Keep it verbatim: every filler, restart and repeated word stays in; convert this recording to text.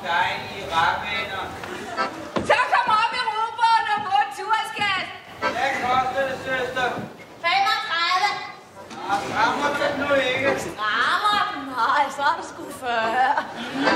dejlige rapænder. Så kom op i robåden og få en turskat. Hvad koster det, søster? femogtredive. Ah, rammer den nu ikke? Rammer den? Nej, så er det sgu fyrre.